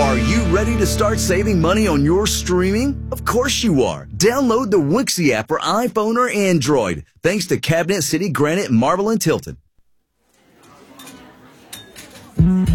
Are you ready to start saving money on your streaming? Of course you are. Download the Wixie app for iPhone or Android. Thanks to Cabinet City Granite, Marble, and Tilton.